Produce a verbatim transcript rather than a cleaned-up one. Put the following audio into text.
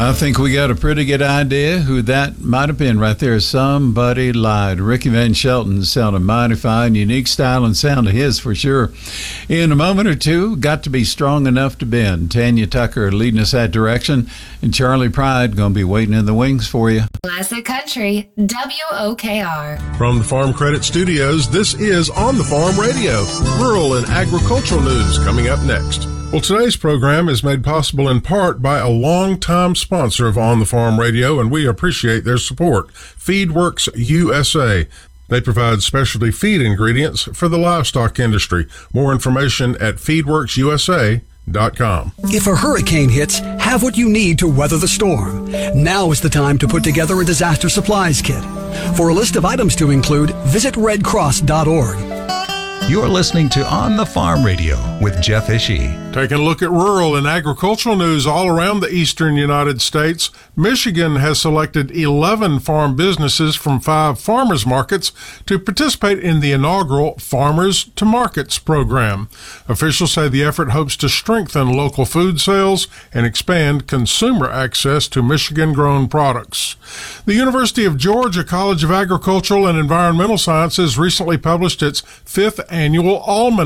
I think we got a pretty good idea who that might have been right there. Somebody lied. Ricky Van Shelton sounded mighty fine. Unique style and sound of his for sure. In a moment or two, got to be strong enough to bend. Tanya Tucker leading us that direction. And Charlie Pride going to be waiting in the wings for you. Classic Country, W O K R. From the Farm Credit Studios, this is On the Farm Radio. Rural and agricultural news coming up next. Well, today's program is made possible in part by a longtime sponsor of On the Farm Radio, and we appreciate their support, FeedWorks U S A. They provide specialty feed ingredients for the livestock industry. More information at feedworks U S A dot com. If a hurricane hits, have what you need to weather the storm. Now is the time to put together a disaster supplies kit. For a list of items to include, visit red cross dot org. You're listening to On the Farm Radio with Jeff Ishii. Taking a look at rural and agricultural news all around the eastern United States, Michigan has selected eleven farm businesses from five farmers markets to participate in the inaugural Farmers to Markets program. Officials say the effort hopes to strengthen local food sales and expand consumer access to Michigan-grown products. The University of Georgia College of Agricultural and Environmental Sciences recently published its fifth annual Almanac